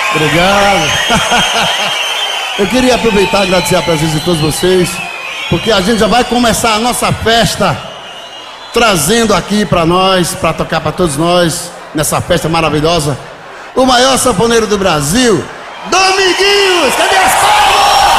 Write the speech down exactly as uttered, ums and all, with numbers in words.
Obrigado. Eu queria aproveitar e agradecer a presença de todos vocês, porque a gente já vai começar a nossa festa trazendo aqui para nós, para tocar para todos nós, nessa festa maravilhosa, o maior sanfoneiro do Brasil, Dominguinhos. Cadê as palmas?